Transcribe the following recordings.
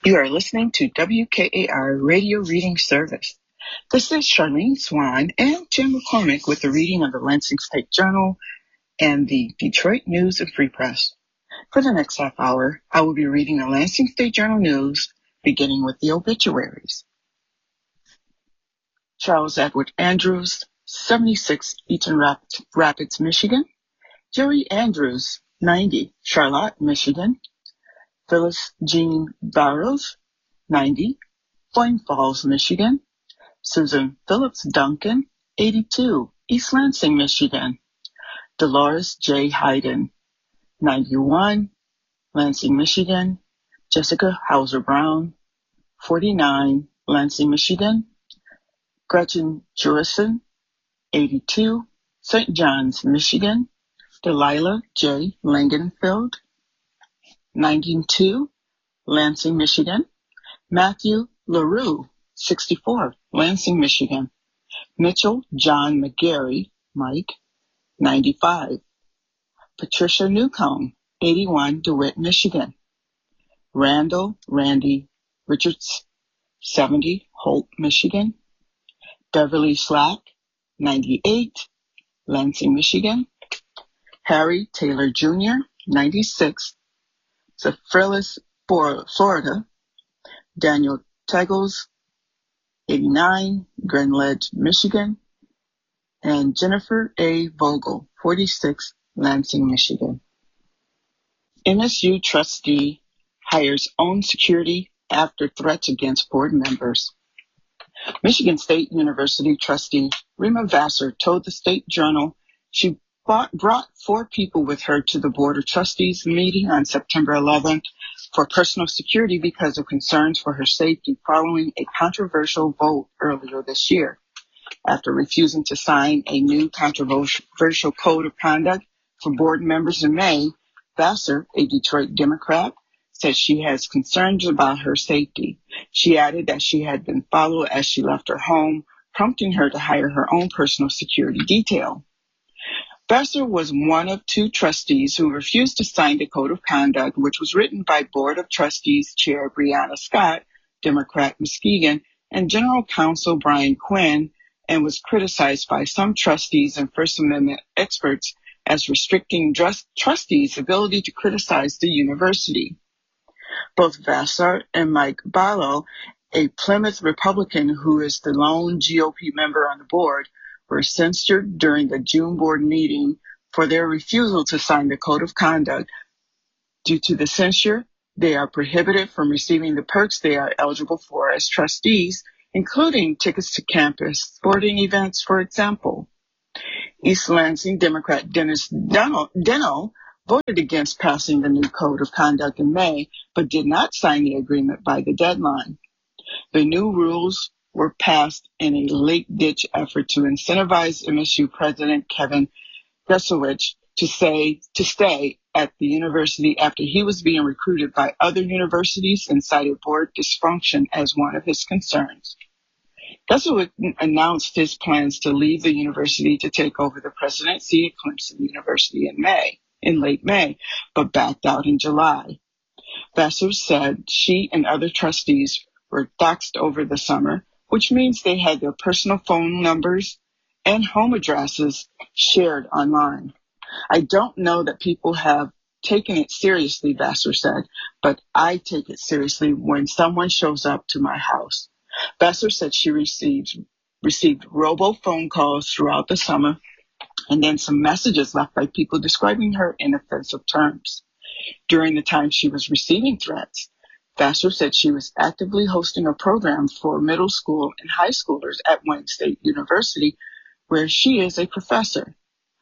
You are listening to WKAR Radio Reading Service. This is Charlene Swan and Jim McCormick with the reading of the Lansing State Journal and the Detroit News and Free Press. For the next half hour, I will be reading the Lansing State Journal news, beginning with the obituaries. Charles Edward Andrews, 76, Eaton Rapids, Michigan. Jerry Andrews, 90, Charlotte, Michigan. Phyllis Jean Barrows, 90, Foyne Falls, Michigan. Susan Phillips Duncan, 82, East Lansing, Michigan. Dolores J. Hayden, 91, Lansing, Michigan. Jessica Hauser Brown, 49, Lansing, Michigan. Gretchen Jurison, 82, St. John's, Michigan. Delilah J. Langenfeld, 92, Lansing, Michigan. Matthew LaRue, 64, Lansing, Michigan. Mitchell John McGarry, Mike, 95. Patricia Newcomb, 81, DeWitt, Michigan. Randall Randy Richards, 70, Holt, Michigan. Beverly Slack, 98, Lansing, Michigan. Harry Taylor Jr., 96, Zephyrilus, Florida. Daniel Teggles, 89, Glenledge, Michigan. And Jennifer A. Vogel, 46, Lansing, Michigan. MSU trustee hires own security after threats against board members. Michigan State University trustee Rima Vassar told the State Journal she brought 4 people with her to the Board of Trustees meeting on September 11th for personal security because of concerns for her safety following a controversial vote earlier this year. After refusing to sign a new controversial code of conduct for board members in May, Vassar, a Detroit Democrat, said she has concerns about her safety. She added that she had been followed as she left her home, prompting her to hire her own personal security detail. Vassar was one of 2 trustees who refused to sign the Code of Conduct, which was written by Board of Trustees Chair Brianna Scott, Democrat Muskegon, and General Counsel Brian Quinn, and was criticized by some trustees and First Amendment experts as restricting trustees' ability to criticize the university. Both Vassar and Mike Ballo, a Plymouth Republican who is the lone GOP member on the board, were censured during the June board meeting for their refusal to sign the Code of Conduct. Due to the censure, they are prohibited from receiving the perks they are eligible for as trustees, including tickets to campus sporting events, for example. East Lansing Democrat Dennis Deno voted against passing the new Code of Conduct in May, but did not sign the agreement by the deadline. The new rules were passed in a late-ditch effort to incentivize MSU President Kevin Gusowicz to stay at the university after he was being recruited by other universities and cited board dysfunction as one of his concerns. Gusowicz announced his plans to leave the university to take over the presidency at Clemson University in late May, but backed out in July. Vassar said she and other trustees were doxxed over the summer, which means they had their personal phone numbers and home addresses shared online. I don't know that people have taken it seriously, Vassar said, but I take it seriously when someone shows up to my house. Vassar said she received robo-phone calls throughout the summer and then some messages left by people describing her in offensive terms. During the time she was receiving threats, Vassar said she was actively hosting a program for middle school and high schoolers at Wayne State University, where she is a professor.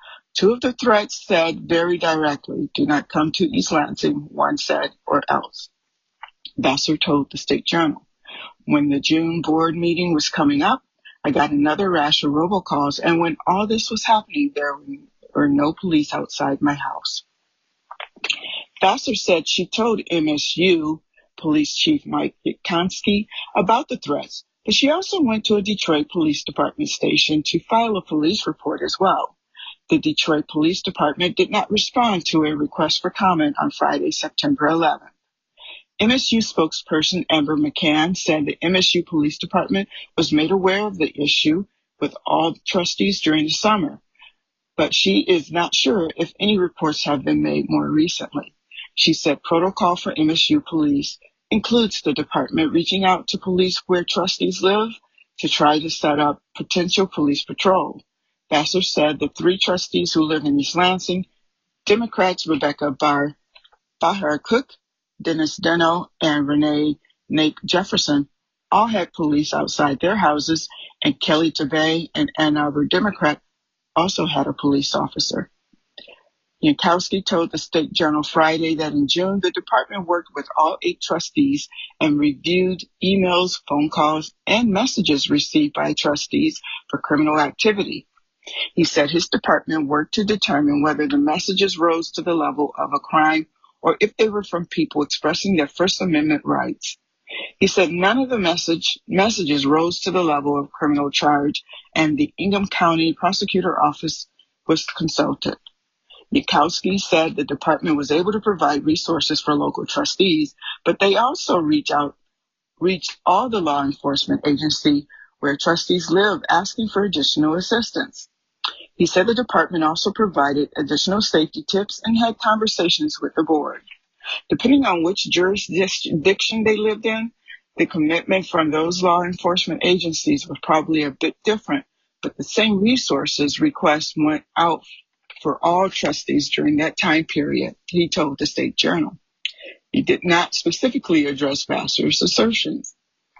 2 of the threats said very directly, "Do not come to East Lansing," one said, "or else." Vassar told the State Journal, "When the June board meeting was coming up, I got another rash of robocalls, and when all this was happening, there were no police outside my house." Vassar said she told MSU Police Chief Mike Witkowski about the threats, but she also went to a Detroit Police Department station to file a police report as well. The Detroit Police Department did not respond to a request for comment on Friday, September 11th. MSU spokesperson Amber McCann said the MSU Police Department was made aware of the issue with all the trustees during the summer, but she is not sure if any reports have been made more recently. She said protocol for MSU police includes the department reaching out to police where trustees live to try to set up potential police patrol. Vassar said the 3 trustees who live in East Lansing, Democrats Rebecca Bahar Cook, Dennis Deno, and Renee Nate Jefferson, all had police outside their houses, and Kelly Tavay, an Ann Arbor Democrat, also had a police officer. Yankowski told the State Journal Friday that in June, the department worked with all 8 trustees and reviewed emails, phone calls, and messages received by trustees for criminal activity. He said his department worked to determine whether the messages rose to the level of a crime or if they were from people expressing their First Amendment rights. He said none of the messages rose to the level of criminal charge, and the Ingham County Prosecutor Office was consulted. Yankowski said the department was able to provide resources for local trustees, but they also reached all the law enforcement agency where trustees live, asking for additional assistance. He said the department also provided additional safety tips and had conversations with the board. Depending on which jurisdiction they lived in, the commitment from those law enforcement agencies was probably a bit different, but the same resources requests went out for all trustees during that time period, he told the State Journal. He did not specifically address Vassar's assertions.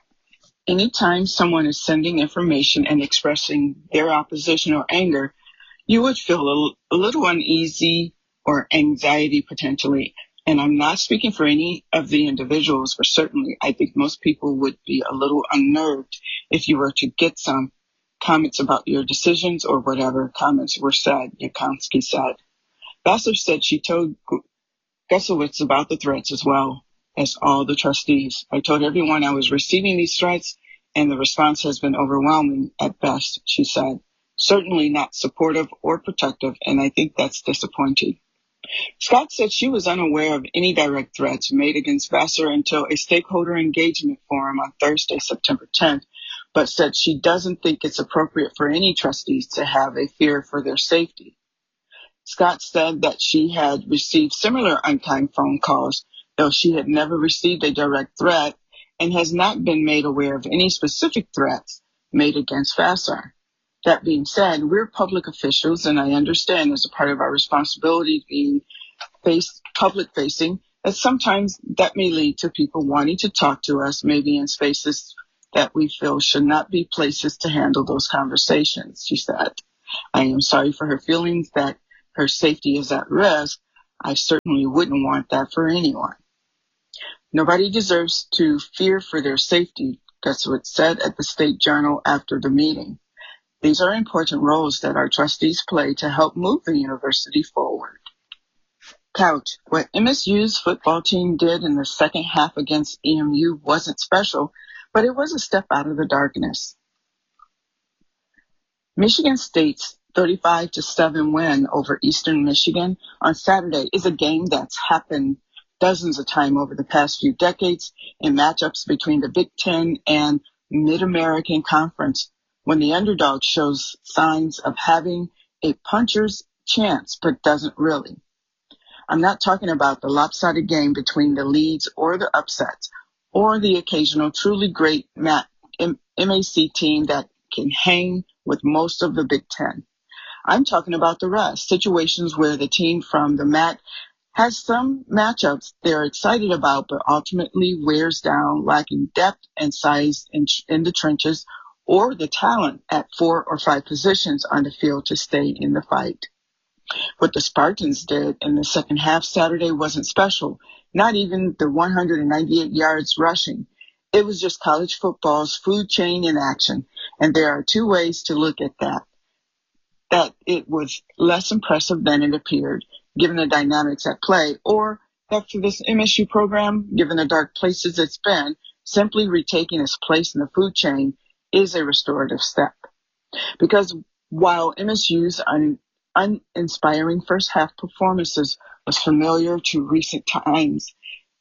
Anytime someone is sending information and expressing their opposition or anger, you would feel a little uneasy or anxiety potentially. And I'm not speaking for any of the individuals, but certainly I think most people would be a little unnerved if you were to get some comments about your decisions or whatever comments were said, Yankowski said. Vassar said she told Gusowitz about the threats as well as all the trustees. I told everyone I was receiving these threats, and the response has been overwhelming at best, she said. Certainly not supportive or protective, and I think that's disappointing. Scott said she was unaware of any direct threats made against Vassar until a stakeholder engagement forum on Thursday, September 10th, but said she doesn't think it's appropriate for any trustees to have a fear for their safety. Scott said that she had received similar unkind phone calls, though she had never received a direct threat and has not been made aware of any specific threats made against Vassar. That being said, we're public officials, and I understand as a part of our responsibility being public-facing, that sometimes that may lead to people wanting to talk to us, maybe in spaces that we feel should not be places to handle those conversations, she said. I am sorry for her feelings that her safety is at risk. I certainly wouldn't want that for anyone. Nobody deserves to fear for their safety, Gusowitz said at the State Journal after the meeting. These are important roles that our trustees play to help move the university forward. Couch, what MSU's football team did in the second half against EMU wasn't special, but it was a step out of the darkness. Michigan State's 35-7 win over Eastern Michigan on Saturday is a game that's happened dozens of times over the past few decades in matchups between the Big Ten and Mid-American Conference, when the underdog shows signs of having a puncher's chance but doesn't really. I'm not talking about the lopsided game between the leads or the upsets, or the occasional truly great MAC team that can hang with most of the Big Ten. I'm talking about the rest, situations where the team from the MAC has some matchups they're excited about, but ultimately wears down, lacking depth and size in the trenches, or the talent at 4 or 5 positions on the field to stay in the fight. What the Spartans did in the second half Saturday wasn't special, not even the 198 yards rushing. It was just college football's food chain in action, and there are 2 ways to look at that. That it was less impressive than it appeared, given the dynamics at play, or that for this MSU program, given the dark places it's been, simply retaking its place in the food chain is a restorative step. Because while MSU's uninspiring first half performances was familiar to recent times,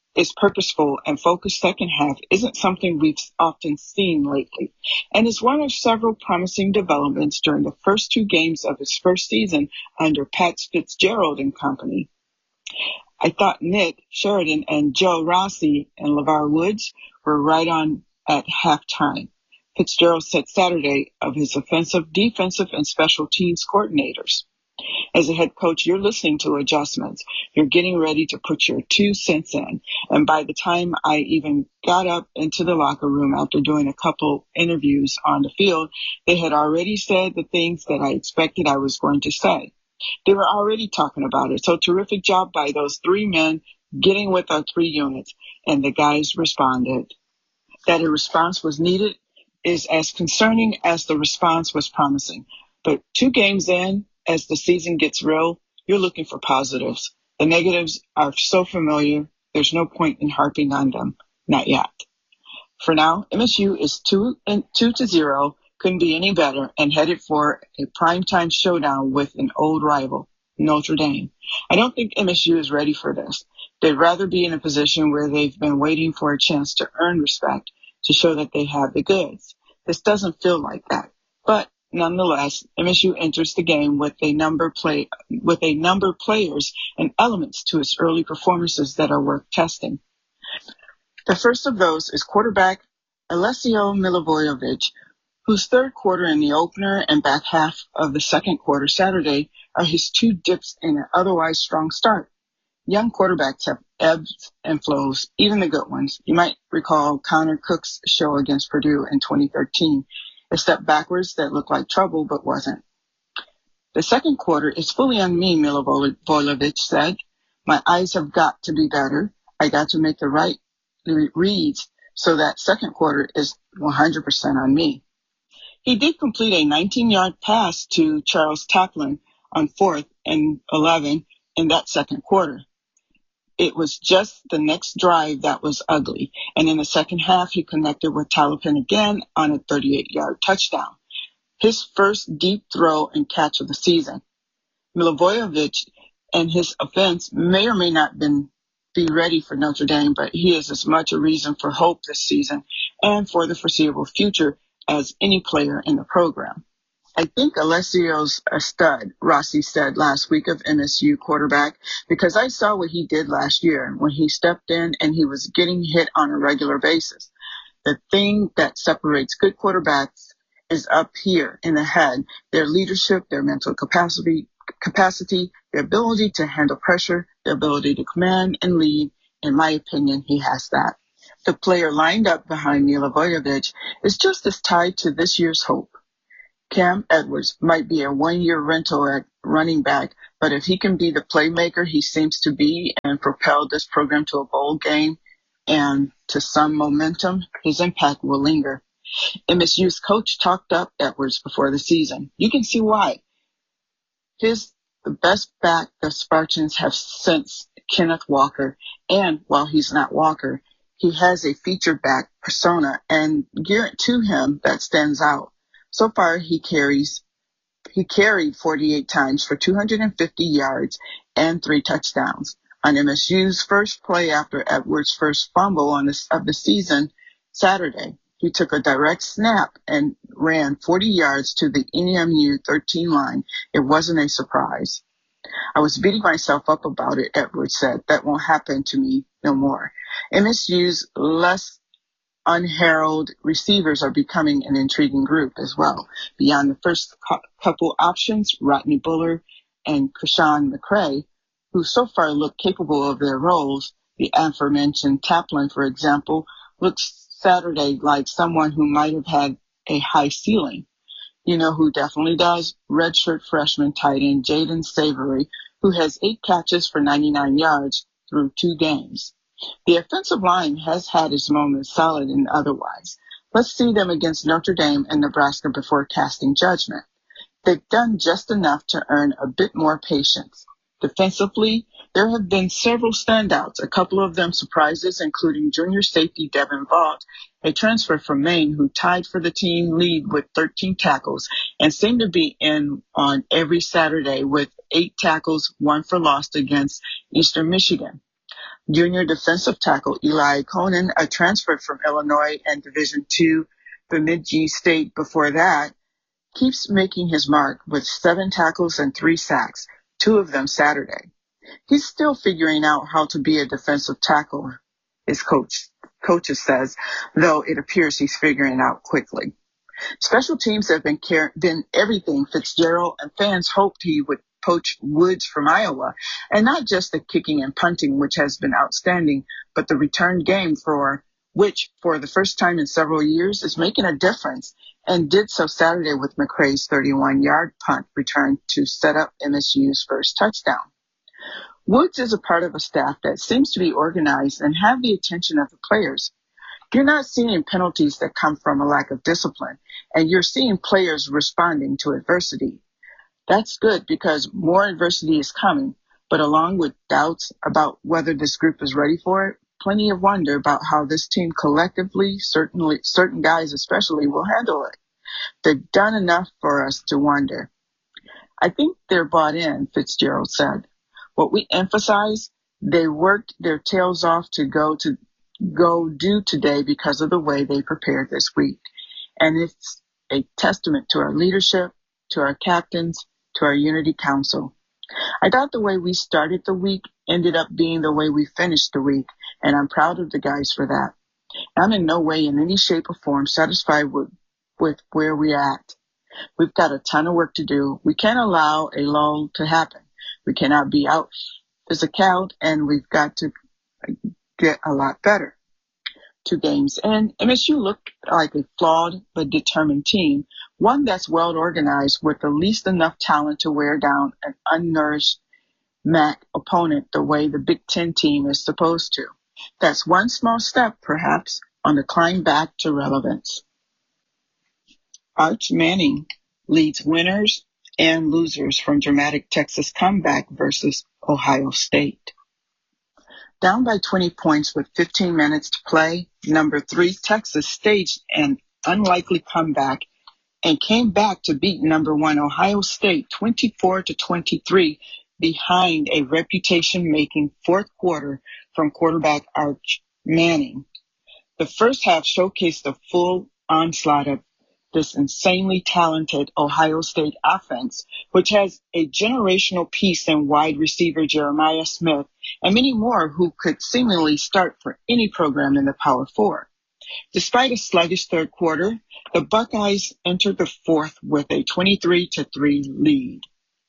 Its purposeful and focused second half isn't something we've often seen lately, and is one of several promising developments during the first two games of his first season under Pat Fitzgerald and company. I thought Nick Sheridan and Joe Rossi and LeVar Woods were right on at halftime. Fitzgerald said Saturday of his offensive, defensive, and special teams coordinators. As a head coach, you're listening to adjustments. You're getting ready to put your 2 cents in. And by the time I even got up into the locker room after doing a couple interviews on the field, they had already said the things that I expected I was going to say. They were already talking about it. So terrific job by those 3 men getting with our 3 units. And the guys responded. That a response was needed is as concerning as the response was promising. But 2 games in, as the season gets real, you're looking for positives. The negatives are so familiar, there's no point in harping on them. Not yet. For now, MSU is 2-0, couldn't be any better, and headed for a primetime showdown with an old rival, Notre Dame. I don't think MSU is ready for this. They'd rather be in a position where they've been waiting for a chance to earn respect, to show that they have the goods. This doesn't feel like that. But nonetheless, MSU enters the game with a number of players and elements to its early performances that are worth testing. The first of those is quarterback Alessio Milivojevic, whose third quarter in the opener and back half of the second quarter Saturday are his 2 dips in an otherwise strong start. Young quarterbacks have ebbs and flows, even the good ones. You might recall Connor Cook's show against Purdue in 2013, a step backwards that looked like trouble but wasn't. The second quarter is fully on me, Milivojevic said. My eyes have got to be better. I got to make the right reads, so that second quarter is 100% on me. He did complete a 19-yard pass to Charles Taplin on 4th and 11 in that second quarter. It was just the next drive that was ugly, and in the second half he connected with Taplin again on a 38-yard touchdown, his first deep throw and catch of the season. Milivojevic and his offense may or may not be ready for Notre Dame, but he is as much a reason for hope this season and for the foreseeable future as any player in the program. I think Alessio's a stud, Rossi said last week of MSU quarterback, because I saw what he did last year when he stepped in and he was getting hit on a regular basis. The thing that separates good quarterbacks is up here in the head, their leadership, their mental capacity, their ability to handle pressure, their ability to command and lead. In my opinion, he has that. The player lined up behind Milivojevic is just as tied to this year's hope. Cam Edwards might be a 1-year rental at running back, but if he can be the playmaker he seems to be and propel this program to a bowl game and to some momentum, his impact will linger. MSU's coach talked up Edwards before the season. You can see why. He's the best back the Spartans have since Kenneth Walker, and while he's not Walker, he has a featured back persona and gear to him that stands out. So far, he carried 48 times for 250 yards and 3 touchdowns. On MSU's first play after Edwards' first fumble of the season Saturday, he took a direct snap and ran 40 yards to the NEMU 13 line. It wasn't a surprise. I was beating myself up about it, Edwards said. That won't happen to me no more. MSU's less unheralded receivers are becoming an intriguing group as well. Beyond the first couple options, Rodney Buller and Krishan McCray, who so far look capable of their roles, the aforementioned Taplin, for example, looks Saturday like someone who might have had a high ceiling. You know who definitely does? Redshirt freshman tight end Jaden Savory, who has 8 catches for 99 yards through 2 games. The offensive line has had its moments, solid and otherwise. Let's see them against Notre Dame and Nebraska before casting judgment. They've done just enough to earn a bit more patience. Defensively, there have been several standouts, a couple of them surprises, including junior safety Devin Vaught, a transfer from Maine who tied for the team lead with 13 tackles and seemed to be in on every Saturday with 8 tackles, 1 for loss against Eastern Michigan. Junior defensive tackle Eli Conan, a transfer from Illinois and Division II Bemidji State before that, keeps making his mark with 7 tackles and 3 sacks, 2 of them Saturday. He's still figuring out how to be a defensive tackle, his coaches says, though it appears he's figuring out quickly. Special teams have been everything Fitzgerald, and fans hoped he would poach Woods from Iowa, and not just the kicking and punting, which has been outstanding, but the return game which for the first time in several years is making a difference, and did so Saturday with McCray's 31-yard punt return to set up MSU's first touchdown. Woods is a part of a staff that seems to be organized and have the attention of the players. You're not seeing penalties that come from a lack of discipline, and you're seeing players responding to adversity. That's good because more adversity is coming, but along with doubts about whether this group is ready for it, plenty of wonder about how this team collectively, certain guys especially, will handle it. They've done enough for us to wonder. I think they're bought in, Fitzgerald said. What we emphasize, they worked their tails off to go do today because of the way they prepared this week. And it's a testament to our leadership, to our captains, to our Unity Council. I thought the way we started the week ended up being the way we finished the week, and I'm proud of the guys for that. I'm in no way in any shape or form satisfied with where we're at. We've got a ton of work to do. We can't allow a lull to happen. We cannot be out physicaled, and we've got to get a lot better. 2 games in, MSU looked like a flawed but determined team, one that's well organized with at least enough talent to wear down an unnourished MAC opponent the way the Big Ten team is supposed to. That's one small step, perhaps, on the climb back to relevance. Arch Manning leads winners and losers from dramatic Texas comeback versus Ohio State. Down by 20 points with 15 minutes to play, number 3 Texas staged an unlikely comeback and came back to beat number 1 Ohio State 24-23 behind a reputation-making fourth quarter from quarterback Arch Manning. The first half showcased the full onslaught of this insanely talented Ohio State offense, which has a generational piece in wide receiver Jeremiah Smith and many more who could seemingly start for any program in the Power Four. Despite a sluggish third quarter, the Buckeyes entered the fourth with a 23-3 lead.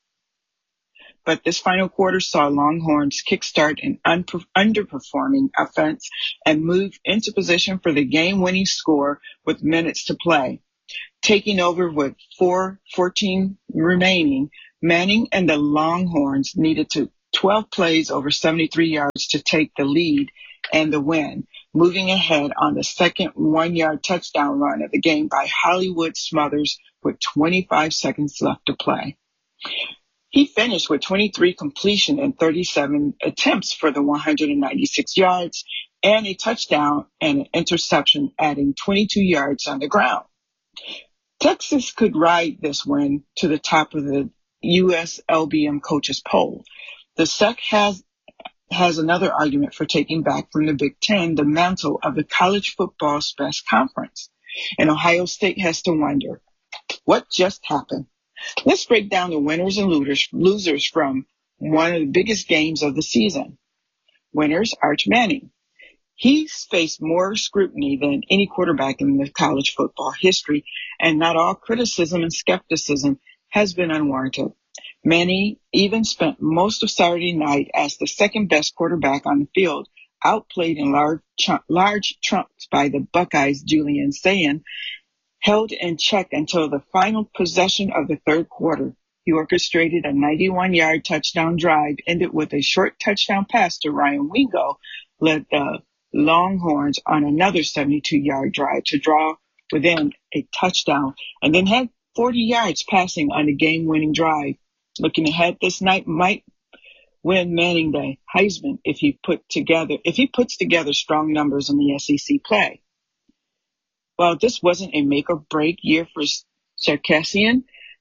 But this final quarter saw Longhorns kickstart an underperforming offense and move into position for the game-winning score with minutes to play. Taking over with 4:14 remaining, Manning and the Longhorns needed 12 plays over 73 yards to take the lead and the win, moving ahead on the second 1-yard touchdown run of the game by Hollywood Smothers with 25 seconds left to play. He finished with 23 completion and 37 attempts for the 196 yards and a touchdown and an interception, adding 22 yards on the ground. Texas could ride this win to the top of the USLBM coaches poll. The SEC has another argument for taking back from the Big Ten the mantle of the college football's best conference. And Ohio State has to wonder, what just happened? Let's break down the winners and losers from one of the biggest games of the season. Winners, Arch Manning. He's faced more scrutiny than any quarterback in the college football history, and not all criticism and skepticism has been unwarranted. Manning even spent most of Saturday night as the second best quarterback on the field, outplayed in large chunks by the Buckeyes' Julian Sayin, held in check until the final possession of the third quarter. He orchestrated a 91-yard touchdown drive, ended with a short touchdown pass to Ryan Wingo, led the Longhorns on another 72-yard drive to draw within a touchdown, and then had 40 yards passing on the game-winning drive. Looking ahead, this night might win Manning the Heisman if he puts together strong numbers in the SEC play. While this wasn't a make-or-break year for Sarkisian,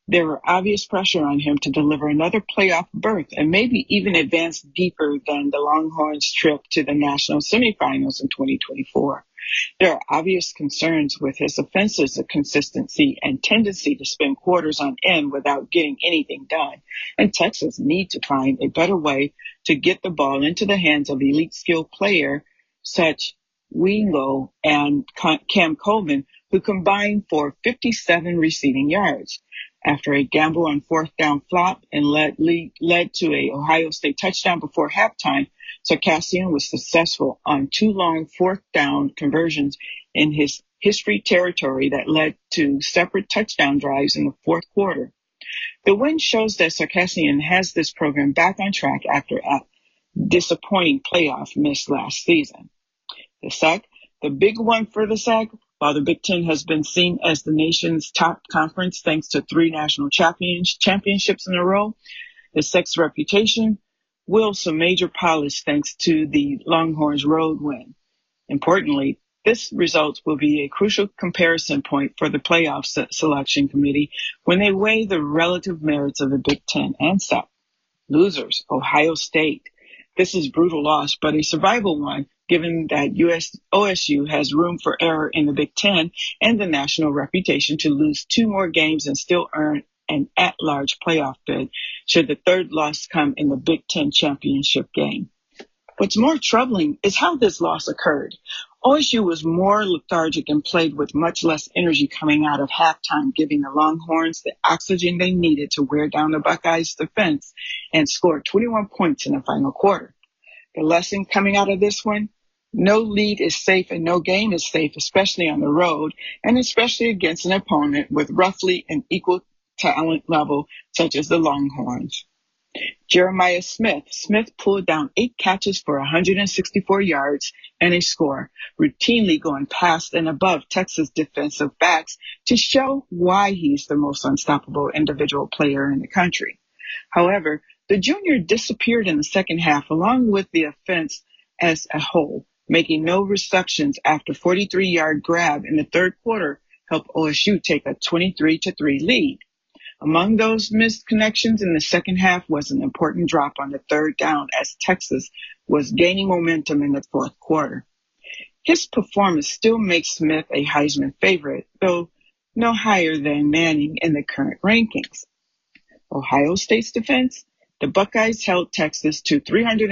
There were obvious pressure on him to deliver another playoff berth and maybe even advance deeper than the Longhorns' trip to the national semifinals in 2024. There are obvious concerns with his offensive consistency and tendency to spend quarters on end without getting anything done. And Texas need to find a better way to get the ball into the hands of elite skilled players such Wingo and Cam Coleman, who combined for 57 receiving yards. After a gamble on fourth down flop and led to a Ohio State touchdown before halftime, Sarkisian was successful on two long fourth down conversions in his history territory that led to separate touchdown drives in the fourth quarter. The win shows that Sarkisian has this program back on track after a disappointing playoff miss last season. The SEC, the big one for the SEC, while the Big Ten has been seen as the nation's top conference thanks to 3 national championships in a row, the SEC's reputation will some major polish thanks to the Longhorns' road win. Importantly, this result will be a crucial comparison point for the playoff selection committee when they weigh the relative merits of the Big Ten and SEC. Losers, Ohio State. This is brutal loss, but a survival one, given that OSU has room for error in the Big Ten and the national reputation to lose 2 more games and still earn an at-large playoff bid should the third loss come in the Big Ten championship game. What's more troubling is how this loss occurred. OSU was more lethargic and played with much less energy coming out of halftime, giving the Longhorns the oxygen they needed to wear down the Buckeyes' defense and score 21 points in the final quarter. The lesson coming out of this one? No lead is safe and no game is safe, especially on the road, and especially against an opponent with roughly an equal talent level such as the Longhorns. Jeremiah Smith. Smith pulled down 8 catches for 164 yards and a score, routinely going past and above Texas defensive backs to show why he's the most unstoppable individual player in the country. However, the junior disappeared in the second half along with the offense as a whole, making no receptions after 43-yard grab in the third quarter helped OSU take a 23-3 lead. Among those missed connections in the second half was an important drop on the third down as Texas was gaining momentum in the fourth quarter. His performance still makes Smith a Heisman favorite, though no higher than Manning in the current rankings. Ohio State's defense? The Buckeyes held Texas to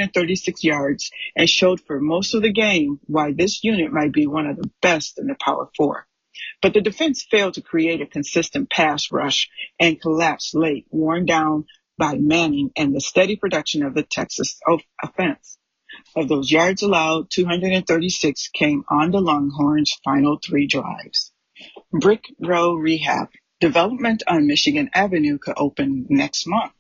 336 yards and showed for most of the game why this unit might be one of the best in the Power Four. But the defense failed to create a consistent pass rush and collapsed late, worn down by Manning and the steady production of the Texas offense. Of those yards allowed, 236 came on the Longhorns' final 3 drives. Brick Row Rehab. Development on Michigan Avenue could open next month.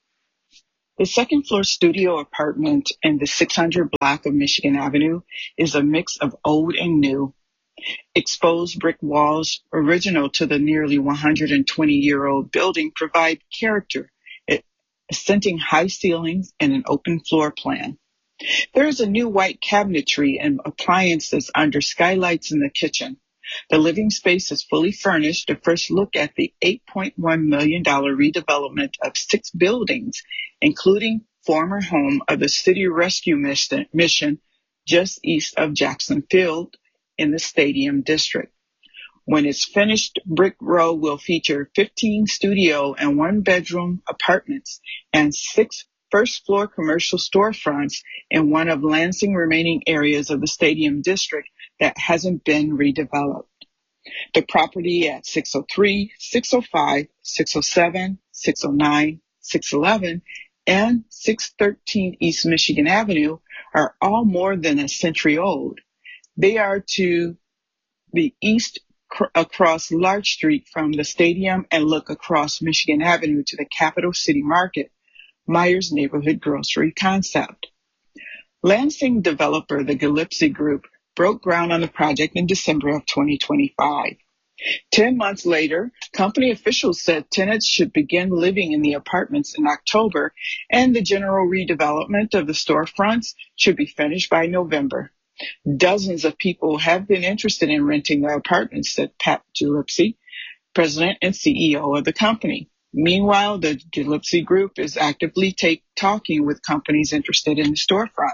The second-floor studio apartment in the 600 block of Michigan Avenue is a mix of old and new. Exposed brick walls, original to the nearly 120-year-old building, provide character, accenting high ceilings and an open floor plan. There is a new white cabinetry and appliances under skylights in the kitchen. The living space is fully furnished. A first look at the $8.1 million redevelopment of 6 buildings, including former home of the City Rescue Mission just east of Jackson Field in the Stadium District. When it's finished, Brick Row will feature 15 studio and 1-bedroom apartments and 6 first-floor commercial storefronts in one of Lansing's remaining areas of the Stadium District that hasn't been redeveloped. The property at 603, 605, 607, 609, 611, and 613 East Michigan Avenue are all more than a century old. They are to the east across Larch Street from the stadium and look across Michigan Avenue to the Capital City Market, Myers Neighborhood Grocery concept. Lansing developer the Gillespie Group broke ground on the project in December of 2025. 10 months later, company officials said tenants should begin living in the apartments in October, and the general redevelopment of the storefronts should be finished by November. Dozens of people have been interested in renting the apartments, said Pat Gillespie, president and CEO of the company. Meanwhile, the Gillespie Group is actively talking with companies interested in the storefront.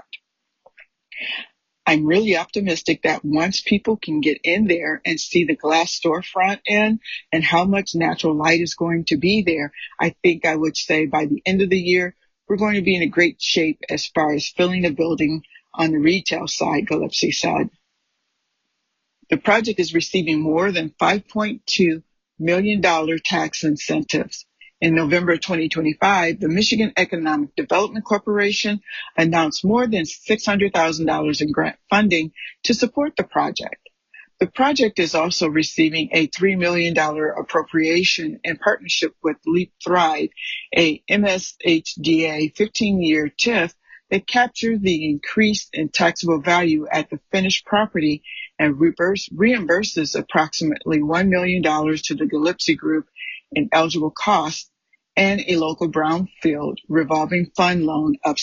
I'm really optimistic that once people can get in there and see the glass storefront and how much natural light is going to be there, I think I would say by the end of the year, we're going to be in a great shape as far as filling the building on the retail side, Gillespie said. The project is receiving more than $5.2 million tax incentives. In November 2025, the Michigan Economic Development Corporation announced more than $600,000 in grant funding to support the project. The project is also receiving a $3 million appropriation in partnership with Leap Thrive, a MSHDA 15-year TIF that captures the increase in taxable value at the finished property and reimburses approximately $1 million to the Gillespie Group in eligible costs and a local brownfield revolving fund loan of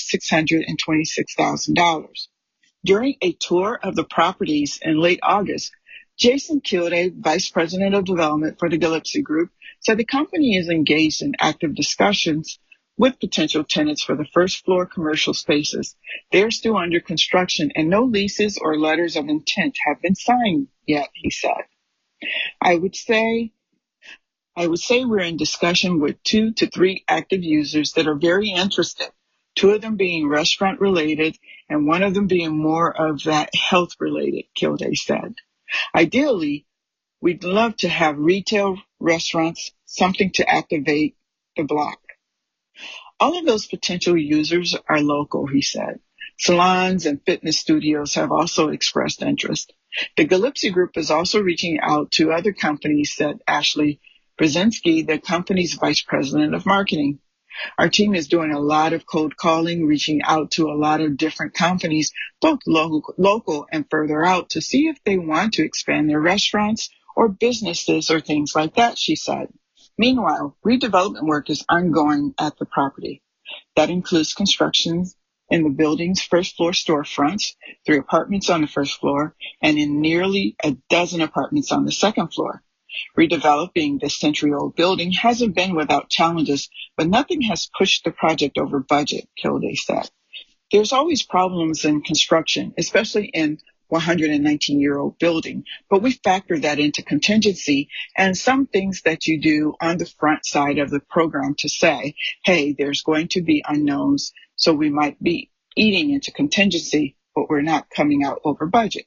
$626,000. During a tour of the properties in late August, Jason Kilday, Vice President of Development for the Gillespie Group, said the company is engaged in active discussions with potential tenants for the first floor commercial spaces. They are still under construction and no leases or letters of intent have been signed yet, he said. I would say we're in discussion with 2 to 3 active users that are very interested, 2 of them being restaurant related and 1 of them being more of that health related, Kilday said. Ideally, we'd love to have retail, restaurants, something to activate the block. All of those potential users are local, he said. Salons and fitness studios have also expressed interest. The Gillespie Group is also reaching out to other companies, said Ashley Brzezinski, the company's vice president of marketing. Our team is doing a lot of cold calling, reaching out to a lot of different companies, both local and further out, to see if they want to expand their restaurants or businesses or things like that, she said. Meanwhile, redevelopment work is ongoing at the property. That includes construction in the building's first floor storefronts, 3 apartments on the first floor, and in nearly a dozen apartments on the second floor. Redeveloping this century-old building hasn't been without challenges, but nothing has pushed the project over budget, Kilday said. There's always problems in construction, especially in 119-year-old building, but we factor that into contingency and some things that you do on the front side of the program to say, hey, there's going to be unknowns, so we might be eating into contingency, but we're not coming out over budget.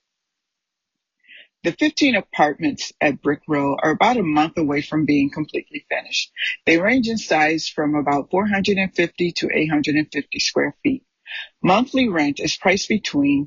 The 15 apartments at Brick Row are about a month away from being completely finished. They range in size from about 450 to 850 square feet. Monthly rent is priced between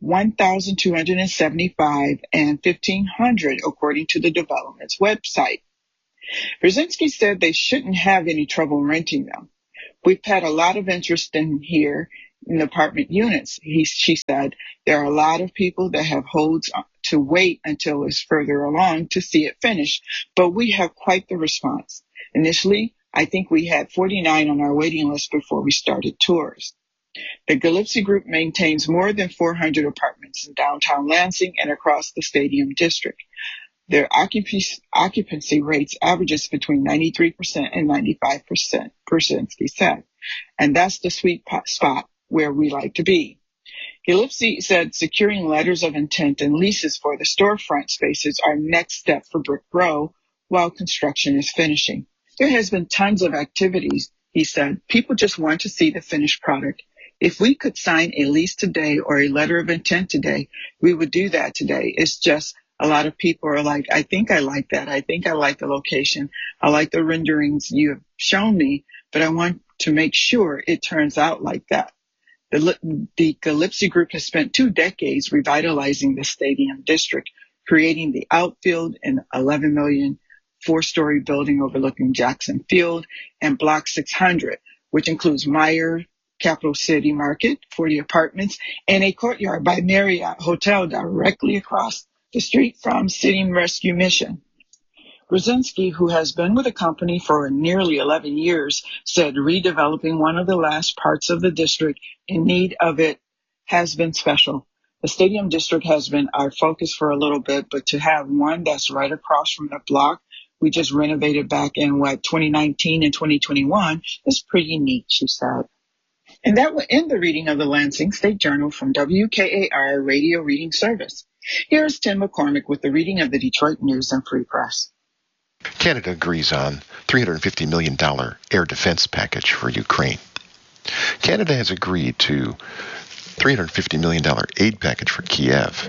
$1,275 and $1,500 according to the development's website. Brzezinski said they shouldn't have any trouble renting them. We've had a lot of interest in here in apartment units. She said there are a lot of people that have holds to wait until it's further along to see it finished, but we have quite the response. Initially, I think we had 49 on our waiting list before we started tours. The Gillespie Group maintains more than 400 apartments in downtown Lansing and across the Stadium District. Their occupancy rates averages between 93% and 95%, Brzezinski said. And that's the sweet spot where we like to be. Gillespie said securing letters of intent and leases for the storefront spaces are next step for Brick Row while construction is finishing. There has been tons of activities, he said. People just want to see the finished product. If we could sign a lease today or a letter of intent today, we would do that today. It's just a lot of people are like, I think I like that. I think I like the location. I like the renderings you have shown me, but I want to make sure it turns out like that. The Gillespie Group has spent 2 decades revitalizing the Stadium District, creating the outfield, an $11 million 4-story building overlooking Jackson Field, and Block 600, which includes Meijer, Capital City Market, 40 apartments, and a Courtyard by Marriott Hotel directly across the street from City Rescue Mission. Brzezinski, who has been with the company for nearly 11 years, said redeveloping one of the last parts of the district in need of it has been special. The Stadium District has been our focus for a little bit, but to have one that's right across from the block we just renovated back in 2019 and 2021. It's pretty neat, she said. And that will end the reading of the Lansing State Journal from WKAR Radio Reading Service. Here's Tim McCormick with the reading of the Detroit News and Free Press. Canada agrees on $350 million air defense package for Ukraine. Canada has agreed to $350 million aid package for Kiev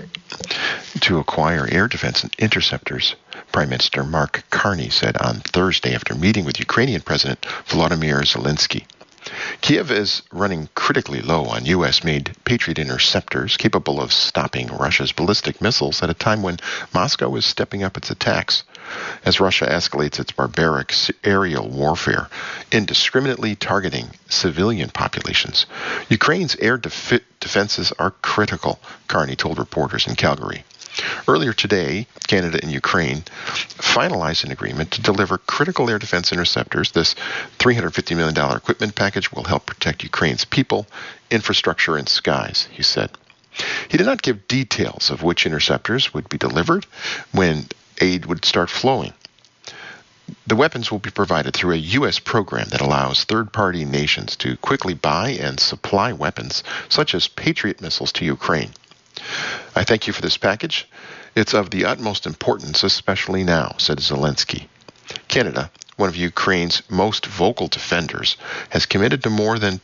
to acquire air defense interceptors, Prime Minister Mark Carney said on Thursday after meeting with Ukrainian President Volodymyr Zelensky. Kiev is running critically low on U.S.-made Patriot interceptors capable of stopping Russia's ballistic missiles at a time when Moscow is stepping up its attacks as Russia escalates its barbaric aerial warfare, indiscriminately targeting civilian populations. Ukraine's air defenses are critical, Carney told reporters in Calgary. Earlier today, Canada and Ukraine finalized an agreement to deliver critical air defense interceptors. This $350 million equipment package will help protect Ukraine's people, infrastructure, and skies, he said. He did not give details of which interceptors would be delivered when aid would start flowing. The weapons will be provided through a U.S. program that allows third-party nations to quickly buy and supply weapons, such as Patriot missiles, to Ukraine. I thank you for this package. It's of the utmost importance, especially now, said Zelensky. Canada, one of Ukraine's most vocal defenders, has committed to more than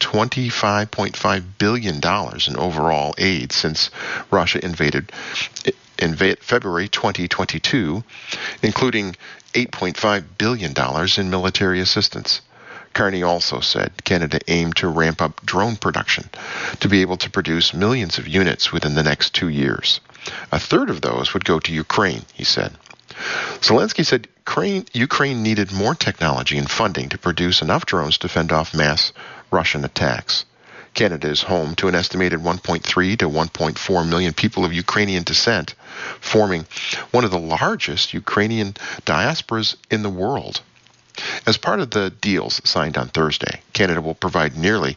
$25.5 billion in overall aid since Russia invaded in February 2022, including $8.5 billion in military assistance. Carney also said Canada aimed to ramp up drone production to be able to produce millions of units within the next 2 years. A third of those would go to Ukraine, he said. Zelensky said Ukraine needed more technology and funding to produce enough drones to fend off mass Russian attacks. Canada is home to an estimated 1.3 to 1.4 million people of Ukrainian descent, forming one of the largest Ukrainian diasporas in the world. As part of the deals signed on Thursday, Canada will provide nearly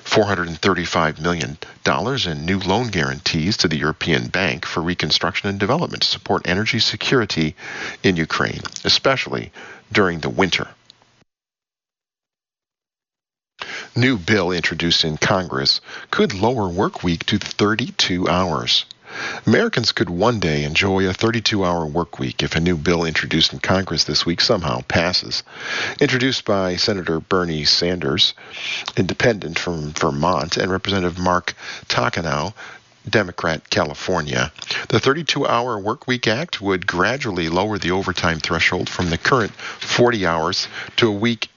$435 million in new loan guarantees to the European Bank for Reconstruction and Development to support energy security in Ukraine, especially during the winter. New bill introduced in Congress could lower work week to 32 hours. Americans could one day enjoy a 32-hour work week if a new bill introduced in Congress this week somehow passes. Introduced by Senator Bernie Sanders, independent from Vermont, and Representative Mark Takanow, Democrat, California, the 32-Hour Workweek Act would gradually lower the overtime threshold from the current 40 hours to a week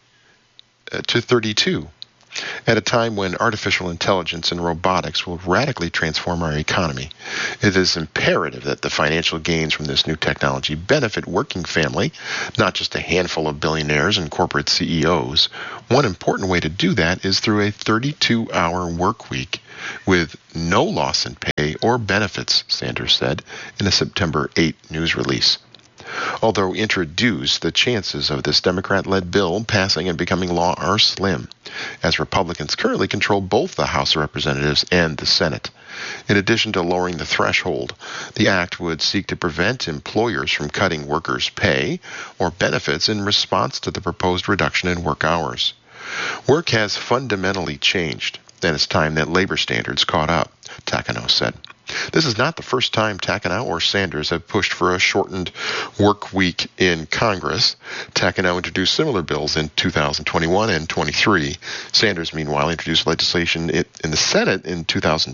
to 32. At a time when artificial intelligence and robotics will radically transform our economy, it is imperative that the financial gains from this new technology benefit working family, not just a handful of billionaires and corporate CEOs. One important way to do that is through a 32-hour work week with no loss in pay or benefits, Sanders said in a September 8 news release. Although introduced, the chances of this Democrat-led bill passing and becoming law are slim, as Republicans currently control both the House of Representatives and the Senate. In addition to lowering the threshold, the act would seek to prevent employers from cutting workers' pay or benefits in response to the proposed reduction in work hours. Work has fundamentally changed, and it's time that labor standards caught up, Takanow said. This is not the first time Takanow or Sanders have pushed for a shortened work week in Congress. Takanow introduced similar bills in 2021 and 23. Sanders, meanwhile, introduced legislation in the Senate in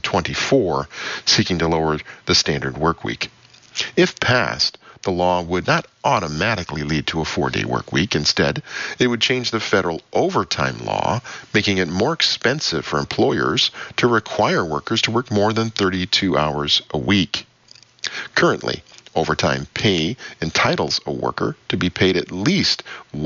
2024 seeking to lower the standard work week. If passed, the law would not automatically lead to a 4-day work week. Instead, it would change the federal overtime law, making it more expensive for employers to require workers to work more than 32 hours a week. Currently, overtime pay entitles a worker to be paid at least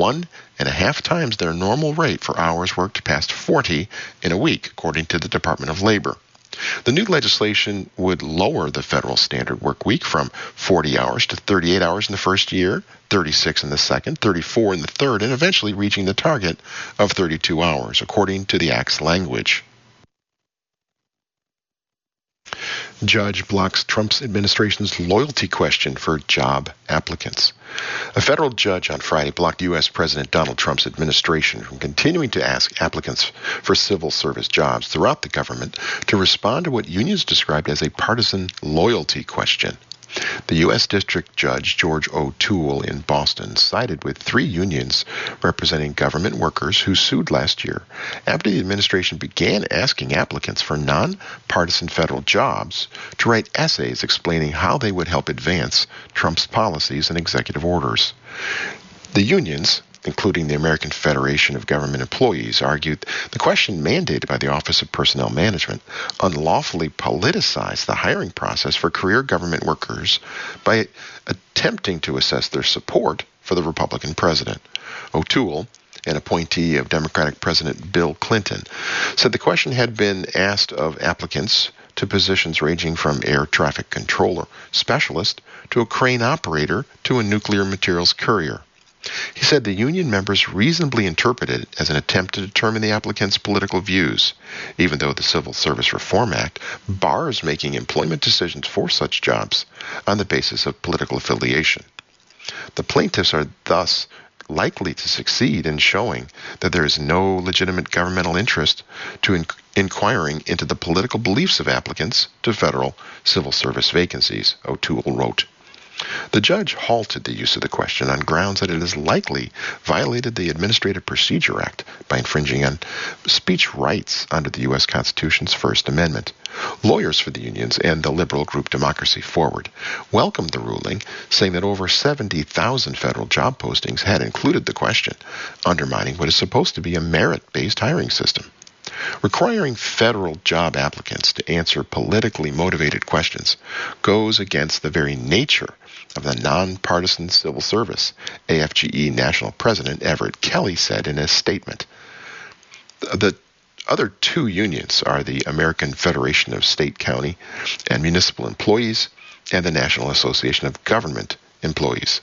1.5 times their normal rate for hours worked past 40 in a week, according to the Department of Labor. The new legislation would lower the federal standard work week from 40 hours to 38 hours in the first year, 36 in the second, 34 in the third, and eventually reaching the target of 32 hours, according to the Act's language. Judge blocks Trump's administration's loyalty question for job applicants. A federal judge on Friday blocked U.S. President Donald Trump's administration from continuing to ask applicants for civil service jobs throughout the government to respond to what unions described as a partisan loyalty question. The U.S. District Judge George O'Toole in Boston sided with 3 unions representing government workers who sued last year after the administration began asking applicants for nonpartisan federal jobs to write essays explaining how they would help advance Trump's policies and executive orders. The unions, including the American Federation of Government Employees, argued the question mandated by the Office of Personnel Management unlawfully politicized the hiring process for career government workers by attempting to assess their support for the Republican president. O'Toole, an appointee of Democratic President Bill Clinton, said the question had been asked of applicants to positions ranging from air traffic controller specialist to a crane operator to a nuclear materials courier. He said the union members reasonably interpreted it as an attempt to determine the applicant's political views, even though the Civil Service Reform Act bars making employment decisions for such jobs on the basis of political affiliation. The plaintiffs are thus likely to succeed in showing that there is no legitimate governmental interest to inquiring into the political beliefs of applicants to federal civil service vacancies, O'Toole wrote. The judge halted the use of the question on grounds that it has likely violated the Administrative Procedure Act by infringing on speech rights under the U.S. Constitution's First Amendment. Lawyers for the unions and the liberal group Democracy Forward welcomed the ruling, saying that over 70,000 federal job postings had included the question, undermining what is supposed to be a merit-based hiring system. Requiring federal job applicants to answer politically motivated questions goes against the very nature of the nonpartisan civil service, AFGE National President Everett Kelly said in a statement. The other 2 unions are the American Federation of State, County, and Municipal Employees and the National Association of Government Employees.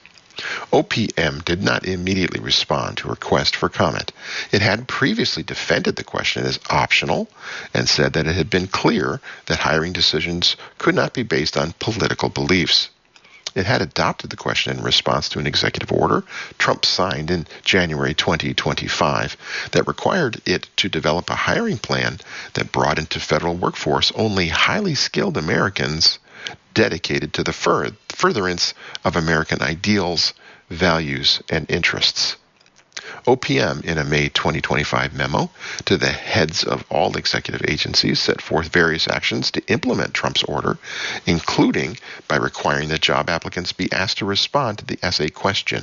OPM did not immediately respond to a request for comment. It had previously defended the question as optional and said that it had been clear that hiring decisions could not be based on political beliefs. It had adopted the question in response to an executive order Trump signed in January 2025 that required it to develop a hiring plan that brought into federal workforce only highly skilled Americans dedicated to the furtherance of American ideals, values, and interests. OPM, in a May 2025 memo to the heads of all executive agencies, set forth various actions to implement Trump's order, including by requiring that job applicants be asked to respond to the essay question.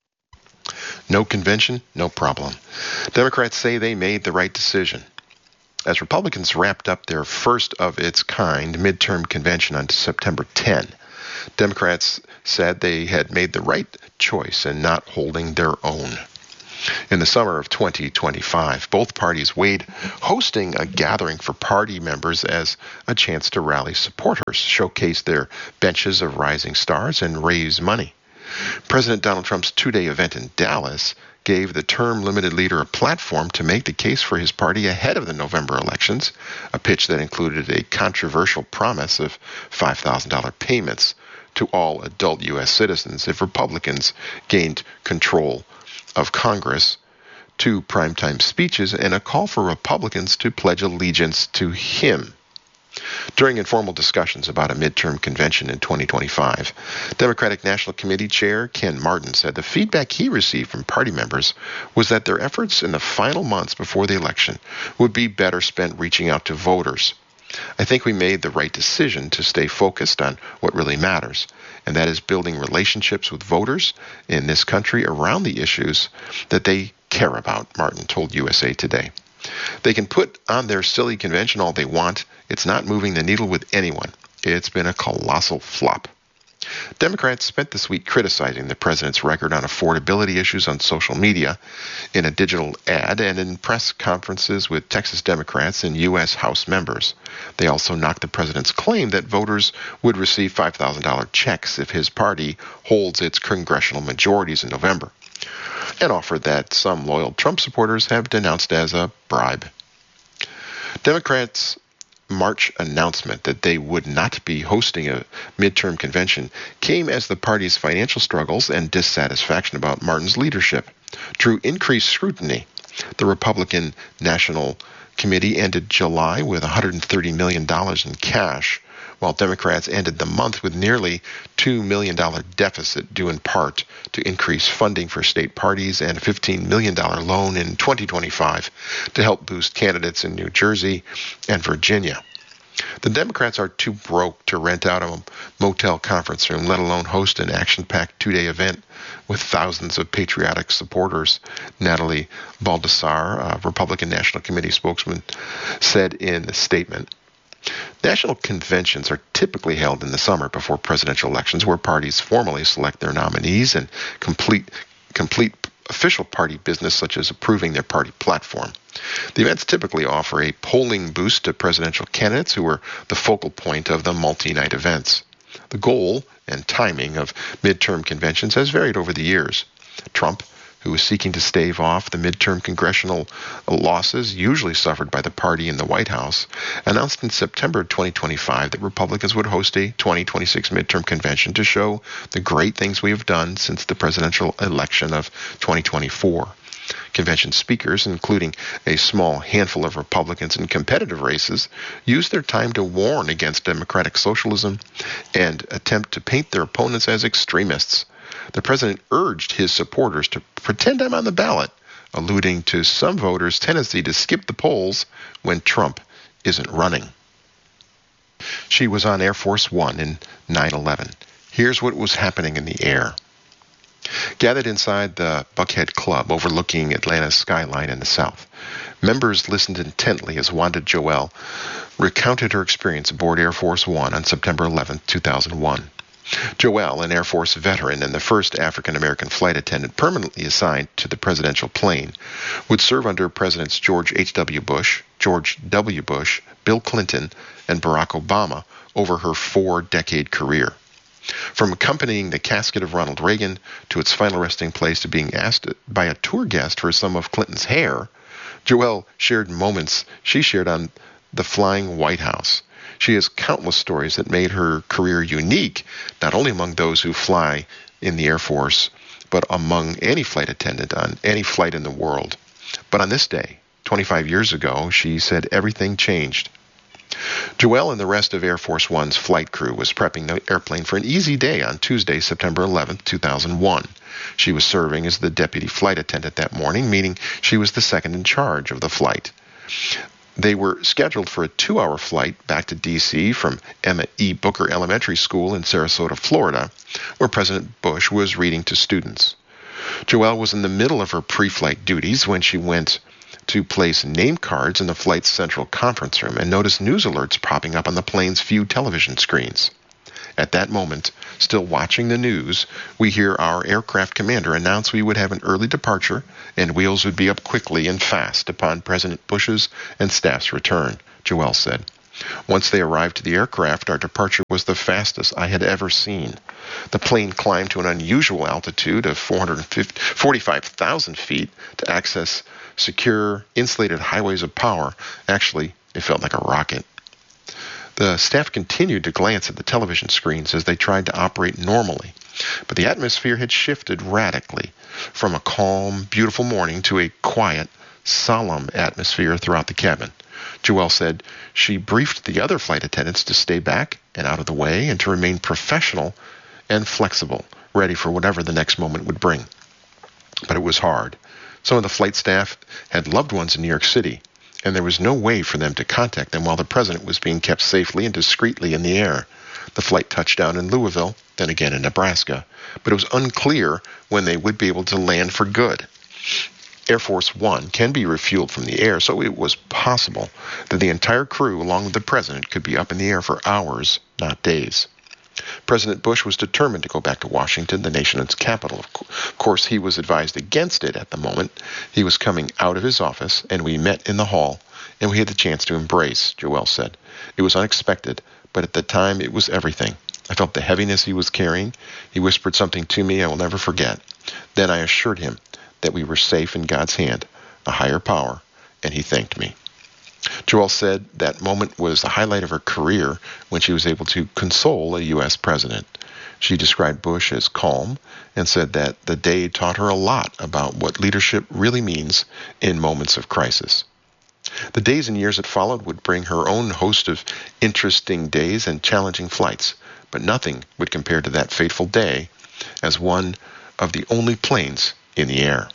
No convention, no problem. Democrats say they made the right decision. As Republicans wrapped up their first-of-its-kind midterm convention on September 10, Democrats said they had made the right choice in not holding their own. In the summer of 2025, both parties weighed hosting a gathering for party members as a chance to rally supporters, showcase their benches of rising stars, and raise money. President Donald Trump's 2-day event in Dallas gave the term-limited leader a platform to make the case for his party ahead of the November elections, a pitch that included a controversial promise of $5,000 payments to all adult U.S. citizens if Republicans gained control of Congress, 2 primetime speeches, and a call for Republicans to pledge allegiance to him. During informal discussions about a midterm convention in 2025, Democratic National Committee Chair Ken Martin said the feedback he received from party members was that their efforts in the final months before the election would be better spent reaching out to voters. I think we made the right decision to stay focused on what really matters, and that is building relationships with voters in this country around the issues that they care about, Martin told USA Today. They can put on their silly convention all they want. It's not moving the needle with anyone. It's been a colossal flop. Democrats spent this week criticizing the president's record on affordability issues on social media, in a digital ad, and in press conferences with Texas Democrats and U.S. House members. They also knocked the president's claim that voters would receive $5,000 checks if his party holds its congressional majorities in November, and offered that some loyal Trump supporters have denounced as a bribe. Democrats March announcement that they would not be hosting a midterm convention came as the party's financial struggles and dissatisfaction about Martin's leadership drew increased scrutiny. The Republican National Committee ended July with $130 million in cash, while Democrats ended the month with nearly $2 million deficit due in part to increased funding for state parties and a $15 million loan in 2025 to help boost candidates in New Jersey and Virginia. The Democrats are too broke to rent out a motel conference room, let alone host an action-packed two-day event with thousands of patriotic supporters, Natalie Baldassar, a Republican National Committee spokesman, said in a statement. National conventions are typically held in the summer before presidential elections, where parties formally select their nominees and complete official party business such as approving their party platform. The events typically offer a polling boost to presidential candidates who are the focal point of the multi-night events. The goal and timing of midterm conventions has varied over the years. Trump, who was seeking to stave off the midterm congressional losses usually suffered by the party in the White House, announced in September 2025 that Republicans would host a 2026 midterm convention to show the great things we have done since the presidential election of 2024. Convention speakers, including a small handful of Republicans in competitive races, used their time to warn against democratic socialism and attempt to paint their opponents as extremists. The president urged his supporters to pretend I'm on the ballot, alluding to some voters' tendency to skip the polls when Trump isn't running. She was on Air Force One in 9/11. Here's what was happening in the air. Gathered inside the Buckhead Club overlooking Atlanta's skyline in the south, members listened intently as Wanda Joelle recounted her experience aboard Air Force One on September 11, 2001. Joelle, an Air Force veteran and the first African-American flight attendant permanently assigned to the presidential plane, would serve under Presidents George H.W. Bush, George W. Bush, Bill Clinton, and Barack Obama over her 4-decade career. From accompanying the casket of Ronald Reagan to its final resting place to being asked by a tour guest for some of Clinton's hair, Joelle shared moments she shared on the flying White House. She has countless stories that made her career unique, not only among those who fly in the Air Force, but among any flight attendant on any flight in the world. But on this day, 25 years ago, she said everything changed. Joelle and the rest of Air Force One's flight crew was prepping the airplane for an easy day on Tuesday, September 11, 2001. She was serving as the deputy flight attendant that morning, meaning she was the second in charge of the flight. They were scheduled for a 2-hour flight back to D.C. from Emma E. Booker Elementary School in Sarasota, Florida, where President Bush was reading to students. Joelle was in the middle of her pre-flight duties when she went to place name cards in the flight's central conference room and noticed news alerts popping up on the plane's few television screens. At that moment, still watching the news, we hear our aircraft commander announce we would have an early departure and wheels would be up quickly and fast upon President Bush's and staff's return, Joelle said. Once they arrived to the aircraft, our departure was the fastest I had ever seen. The plane climbed to an unusual altitude of 45,000 feet to access secure, insulated highways of power. Actually, it felt like a rocket. The staff continued to glance at the television screens as they tried to operate normally, but the atmosphere had shifted radically from a calm, beautiful morning to a quiet, solemn atmosphere throughout the cabin. Joelle said she briefed the other flight attendants to stay back and out of the way and to remain professional and flexible, ready for whatever the next moment would bring. But it was hard. Some of the flight staff had loved ones in New York City, and there was no way for them to contact them while the president was being kept safely and discreetly in the air. The flight touched down in Louisville, then again in Nebraska, but it was unclear when they would be able to land for good. Air Force One can be refueled from the air, so it was possible that the entire crew, along with the president, could be up in the air for hours, not days. President Bush was determined to go back to Washington, the nation's capital. Of course, he was advised against it at the moment. He was coming out of his office, and we met in the hall, and we had the chance to embrace, Joelle said. It was unexpected, but at the time it was everything. I felt the heaviness he was carrying. He whispered something to me I will never forget. Then I assured him that we were safe in God's hand, a higher power, and he thanked me. Joelle said that moment was the highlight of her career when she was able to console a U.S. president. She described Bush as calm and said that the day taught her a lot about what leadership really means in moments of crisis. The days and years that followed would bring her own host of interesting days and challenging flights, but nothing would compare to that fateful day as one of the only planes in the air.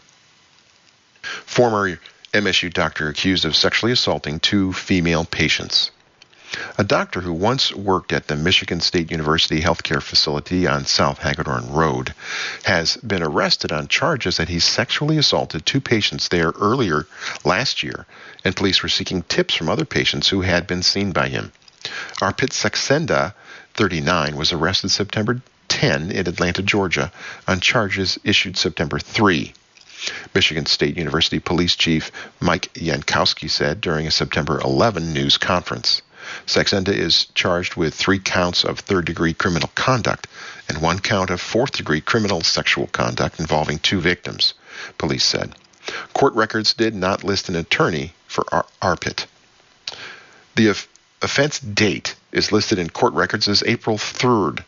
Former MSU doctor accused of sexually assaulting 2 female patients. A doctor who once worked at the Michigan State University healthcare facility on South Hagedorn Road has been arrested on charges that he sexually assaulted 2 patients there earlier last year, and police were seeking tips from other patients who had been seen by him. Arpit Saxenda, 39, was arrested September 10 in Atlanta, Georgia, on charges issued September 3. Michigan State University Police Chief Mike Yankowski said during a September 11 news conference. Saxenda is charged with 3 counts of third-degree criminal conduct and 1 count of fourth-degree criminal sexual conduct involving 2 victims, police said. Court records did not list an attorney for Arpit. The offense date is listed in court records as April 3rd,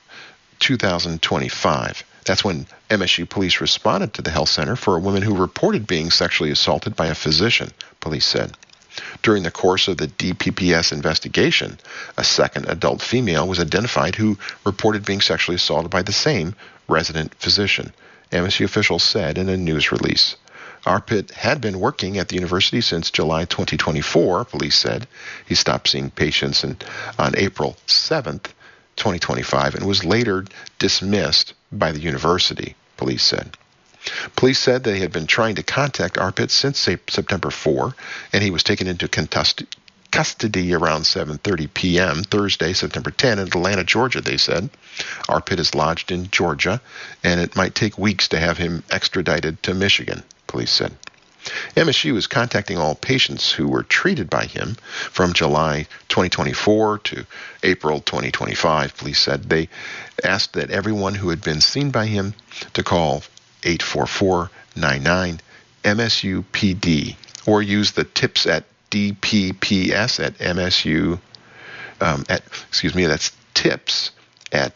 2025. That's when MSU police responded to the health center for a woman who reported being sexually assaulted by a physician, police said. During the course of the DPPS investigation, a second adult female was identified who reported being sexually assaulted by the same resident physician, MSU officials said in a news release. Arpit had been working at the university since July 2024, police said. He stopped seeing patients on April 7th, 2025, and was later dismissed by the university, police said. Police said they had been trying to contact Arpit since September 4, and he was taken into custody around 7:30 p.m. Thursday, September 10 in Atlanta, Georgia, they said. Arpit is lodged in Georgia, and it might take weeks to have him extradited to Michigan, police said. MSU is contacting all patients who were treated by him from July 2024 to April 2025, police said. They asked that everyone who had been seen by him to call 844-99-MSU-PD or use the tips at DPPS at MSU, that's tips at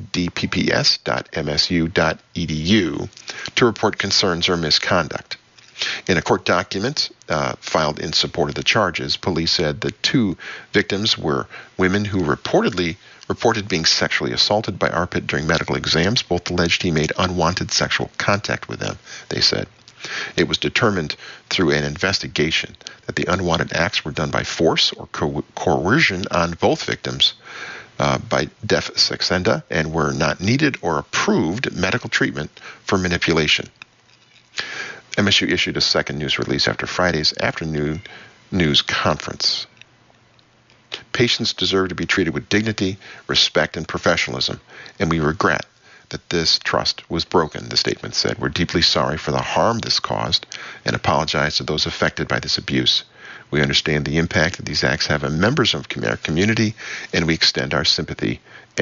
dpps.msu.edu to report concerns or misconduct. In a court document filed in support of the charges, police said the 2 victims were women who reported being sexually assaulted by Arpit during medical exams. Both alleged he made unwanted sexual contact with them, they said. It was determined through an investigation that the unwanted acts were done by force or coercion on both victims by Def Saxenda and were not needed or approved medical treatment for manipulation. MSU issued a second news release after Friday's afternoon news conference. Patients deserve to be treated with dignity, respect, and professionalism, and we regret that this trust was broken, the statement said. We're deeply sorry for the harm this caused and apologize to those affected by this abuse. We understand the impact that these acts have on members of our community, and we extend our sympathy